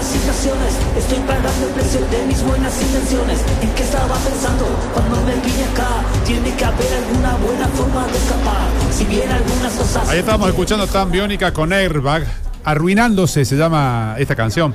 situaciones. Estoy pagando el precio de mis buenas intenciones. ¿En qué estaba pensando cuando me vine acá? Tiene que haber alguna buena forma de escapar. Si bien algunas cosas... Ahí estamos escuchando Tan Biónica con Airbag. Arruinándose se llama esta canción.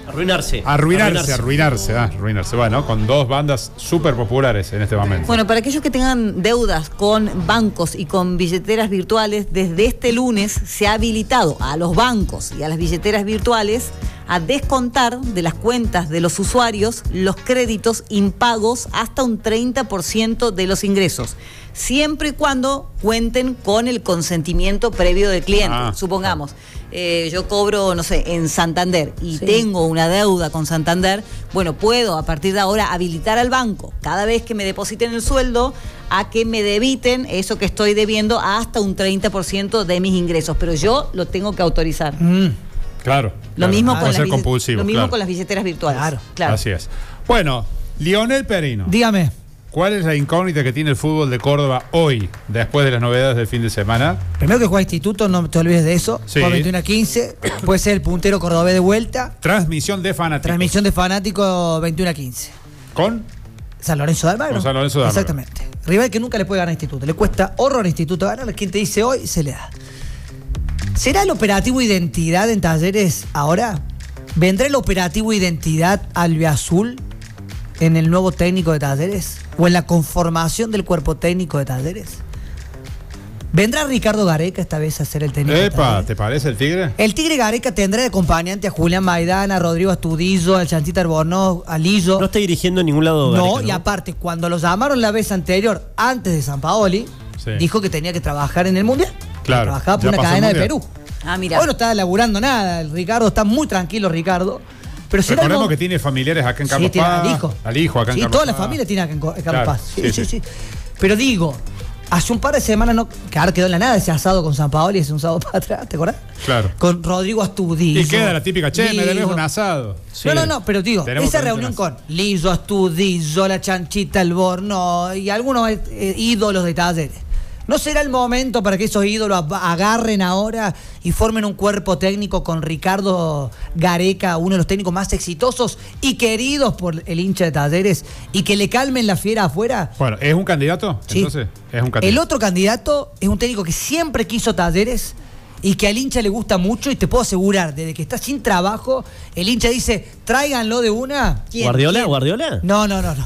Arruinarse. Bueno, con dos bandas súper populares en este momento. Bueno, para aquellos que tengan deudas con bancos y con billeteras virtuales, desde este lunes se ha habilitado a los bancos y a las billeteras virtuales a descontar de las cuentas de los usuarios los créditos impagos hasta un 30% de los ingresos, siempre y cuando cuenten con el consentimiento previo del cliente. Supongamos, yo cobro, no sé, en Santander y tengo una deuda con Santander, bueno, puedo a partir de ahora habilitar al banco, cada vez que me depositen el sueldo, a que me debiten eso que estoy debiendo hasta un 30% de mis ingresos, pero yo lo tengo que autorizar. Claro. Lo mismo, con, con las billeteras virtuales. Claro. Así es. Bueno, Lionel Perino. Dígame. ¿Cuál es la incógnita que tiene el fútbol de Córdoba hoy, después de las novedades del fin de semana? Primero que juega Instituto, no te olvides de eso. Sí. Por 21-15. Puede ser el puntero cordobés de vuelta. Transmisión de fanáticos. Transmisión de fanáticos 21-15. ¿Con? San Lorenzo de Almagro. Con San Lorenzo de Almagro. Exactamente. Rival que nunca le puede ganar a Instituto. Le cuesta horror a Instituto ganar. Quien te dice hoy, se le da. ¿Será el operativo Identidad en Talleres ahora? ¿Vendrá el operativo Identidad albiazul en el nuevo técnico de Talleres? ¿O en la conformación del cuerpo técnico de Talleres? ¿Vendrá Ricardo Gareca esta vez a ser el técnico de Talleres? ¿Te parece el Tigre? El Tigre Gareca tendrá de acompañante a Julián Maidana, a Rodrigo Astudillo, al Chanchita Albornoz, a Lillo. No está dirigiendo en ningún lado Gareca, ¿no? Y aparte, cuando lo llamaron la vez anterior, antes de Sampaoli, dijo que tenía que trabajar en el Mundial. Claro. Trabajaba por una cadena de Perú. Mira. Hoy no está laburando nada. El Ricardo está muy tranquilo, Ricardo. Pero recordemos que tiene familiares acá en Carlos Paz. Tiene al hijo. Al hijo acá en Carlos Paz. Toda la familia tiene acá en Carlos Paz. Sí. Pero digo, hace un par de semanas, que ahora quedó en la nada ese asado con Sampaoli, es un sábado para atrás, ¿te acordás? Claro. Con Rodrigo Astudillo. Y queda la típica, me debes un asado. Sí. No, pero digo, esa reunión con Lillo, Astudillo, la Chanchita, Albornoz y algunos ídolos de Talleres. ¿No será el momento para que esos ídolos agarren ahora y formen un cuerpo técnico con Ricardo Gareca, uno de los técnicos más exitosos y queridos por el hincha de Talleres, y que le calmen la fiera afuera? Bueno, ¿es un candidato? Sí. Entonces, es un candidato. El otro candidato es un técnico que siempre quiso Talleres y que al hincha le gusta mucho, y te puedo asegurar, desde que está sin trabajo, el hincha dice, tráiganlo de una. ¿Quién? ¿Guardiola? No.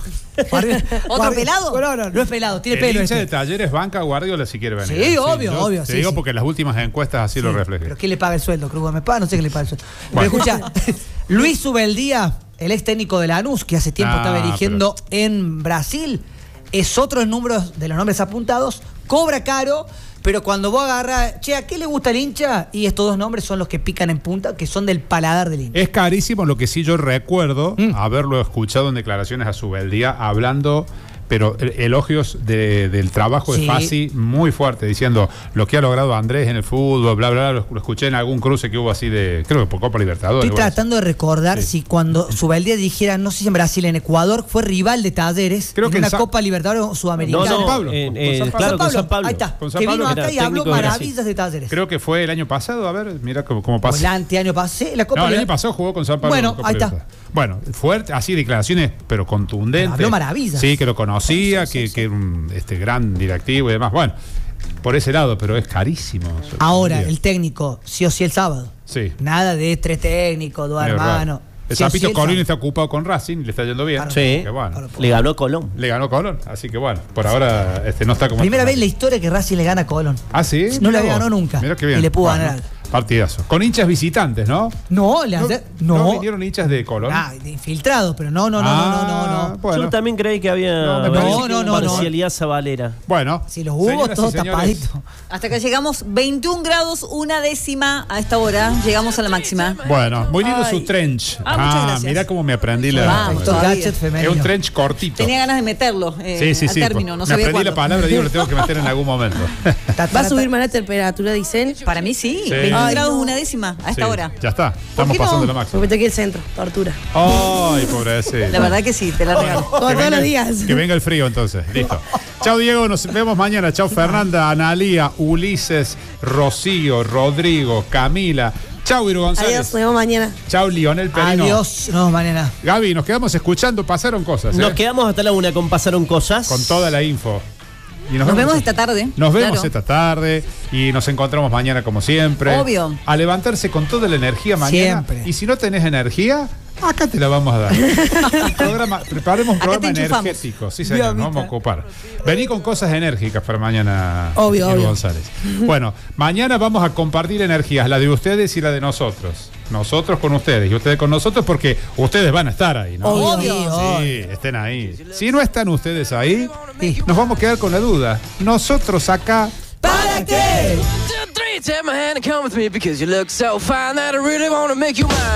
¿Otro pelado? No es pelado, tiene pelo. El hincha de Talleres banca a Guardiola si quiere venir. Sí, obvio. Te digo porque las últimas encuestas así lo reflejan. ¿Pero quién le paga el sueldo? Cruz Gómez Paz, no sé quién le paga el sueldo. Bueno. Pero escucha, Luis Ubeldía, el ex técnico de Lanús, que hace tiempo estaba dirigiendo en Brasil, es otro de los nombres apuntados, cobra caro. Pero cuando vos agarras, ¿a qué le gusta el hincha? Y estos dos nombres son los que pican en punta, que son del paladar del hincha. Es carísimo, lo que sí yo recuerdo haberlo escuchado en declaraciones a Subeldía hablando, pero elogios del trabajo de Fassi muy fuerte, diciendo lo que ha logrado Andrés en el fútbol, bla, bla, lo escuché en algún cruce que hubo así creo que por Copa Libertadores. Estoy tratando de recordar si cuando Subeldía dijera, no sé si en Brasil, en Ecuador, fue rival de Talleres, creo que en una Copa Libertadores Sudamericana. Con San Pablo. Claro, con San Pablo. Ahí está, con San que Pablo, vino acá y habló maravillas de Talleres. Creo que fue el año pasado, a ver, mira cómo pasa. El anteaño pasado, la Copa el año pasado jugó con San Pablo. Bueno, ahí está. Bueno, fuerte, así declaraciones, pero contundentes. Habló maravillas. Sí, que lo conocía, que un gran directivo y demás. Bueno, por ese lado, pero es carísimo. Ahora, el técnico, sí o sí el sábado. Sí. Nada de 3 técnicos, 2 hermanos. El Zapito Colín está ocupado con Racing, le está yendo bien. Claro, sí. Bueno. Le ganó Colón. Así que bueno, por ahora no está como... Primera vez en la historia que Racing le gana a Colón. ¿Ah, sí? No le había ganado nunca. Mira qué bien. Y le pudo ganar. Partidazo. Con hinchas visitantes, ¿no? No vinieron hinchas de Colón. De infiltrados, pero no. Bueno. Yo también creí que había parcialidad sabalera. Bueno. Si los hubo, todo tapadito. Hasta que llegamos 21 grados, 1/10 a esta hora. Llegamos a la máxima. Bueno, muy lindo su trench. Muchas gracias. Mirá cómo me aprendí Es un trench cortito. Tenía ganas de meterlo a término, no me aprendí cuándo. la palabra, digo, lo tengo que meter en algún momento. ¿Va a subir más la temperatura, dicen? Para mí sí. 21 grados, 1/10 a esta hora. Ya está, estamos pasando la máxima. Porque aquí el centro, tortura. Ay, pobrecito. La verdad que sí, te la regalo. Todos los días. Que venga el frío entonces, listo. Chau Diego, nos vemos mañana. Chau Fernanda, Analía, Ulises, Rocío, Rodrigo, Camila. Chau, Iru González. Adiós, nos vemos mañana. Chau, Lionel Perino. Adiós, nos vemos mañana. Gaby, nos quedamos escuchando, pasaron cosas. Nos quedamos hasta la 1 con Pasaron Cosas. Con toda la info. Y nos vemos esta tarde. Nos vemos esta tarde y nos encontramos mañana como siempre. Obvio. A levantarse con toda la energía mañana. Siempre. Y si no tenés energía, acá te la vamos a dar. Preparemos un programa energético. Sí, señor, nos vamos a ocupar. Vení con cosas enérgicas para mañana, obvio. González. Bueno, mañana vamos a compartir energías, la de ustedes y la de nosotros. Nosotros con ustedes y ustedes con nosotros, porque ustedes van a estar ahí, ¿no? Obvio. Sí, estén ahí. Si no están ustedes ahí, nos vamos a quedar con la duda. Nosotros acá, ¿para qué? Take my hand and come with me because you look so fine that I really want to make you mine.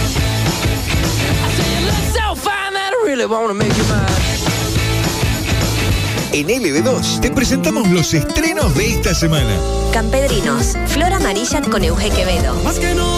I say you look so fine that I really want to make you mine. En LB2 te presentamos los estrenos de esta semana. Campedrinos, Flor Amarilla con Euge Quevedo.